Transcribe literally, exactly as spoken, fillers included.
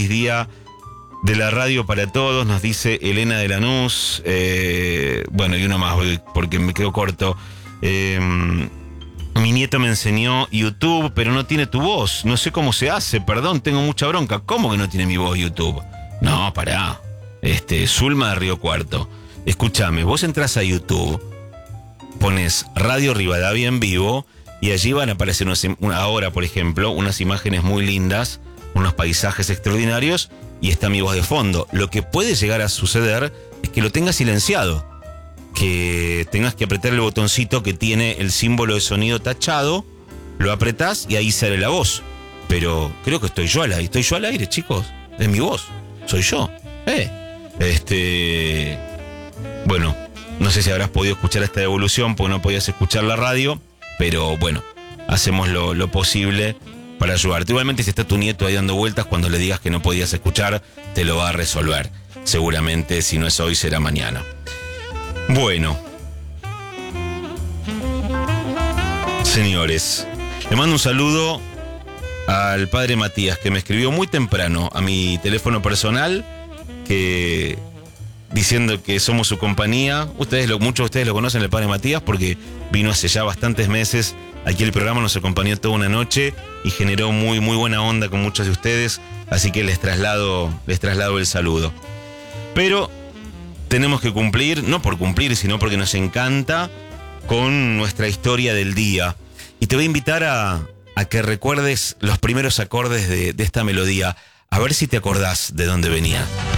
feliz día de la radio para todos, nos dice Elena de Lanús. Eh, bueno, y uno más, porque me quedo corto. Eh, mi nieto me enseñó YouTube, pero no tiene tu voz. No sé cómo se hace, perdón, tengo mucha bronca. ¿Cómo que no tiene mi voz YouTube? No, pará. Este, Zulma de Río Cuarto. Escúchame, vos entras a YouTube, pones Radio Rivadavia en vivo y allí van a aparecer unos, ahora, por ejemplo, unas imágenes muy lindas, unos paisajes extraordinarios y está mi voz de fondo. Lo que puede llegar a suceder es que lo tengas silenciado, que tengas que apretar el botoncito que tiene el símbolo de sonido tachado, lo apretás y ahí sale la voz. Pero creo que estoy yo al aire, estoy yo al aire, chicos, es mi voz, soy yo. Eh, este, bueno, no sé si habrás podido escuchar esta evolución porque no podías escuchar la radio, pero bueno, hacemos lo, lo posible para ayudarte. Igualmente, si está tu nieto ahí dando vueltas, cuando le digas que no podías escuchar, te lo va a resolver. Seguramente, si no es hoy, será mañana. Bueno, señores, le mando un saludo al padre Matías, que me escribió muy temprano a mi teléfono personal, que diciendo que somos su compañía. Ustedes, lo, muchos de ustedes lo conocen, el padre Matías, porque vino hace ya bastantes meses aquí el programa, nos acompañó toda una noche y generó muy, muy buena onda con muchos de ustedes, así que les traslado, les traslado el saludo. Pero tenemos que cumplir, no por cumplir, sino porque nos encanta, con nuestra historia del día. Y te voy a invitar a, a que recuerdes los primeros acordes de, de esta melodía, a ver si te acordás de dónde venía.